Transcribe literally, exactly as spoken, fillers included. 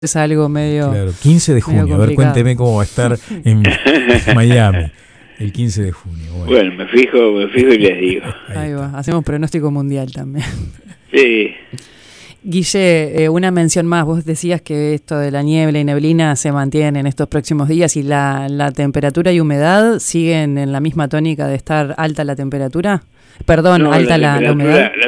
es algo medio... Claro, quince de junio. A ver, cuénteme cómo va a estar en Miami. El quince de junio. Bueno, bueno me fijo me fijo y les digo. Ahí, Ahí va, hacemos pronóstico mundial también. Sí. Guille, eh, una mención más. Vos decías que esto de la niebla y neblina se mantiene en estos próximos días y la, la temperatura y humedad siguen en la misma tónica de estar alta la temperatura. Perdón, no, alta la, la, la humedad. La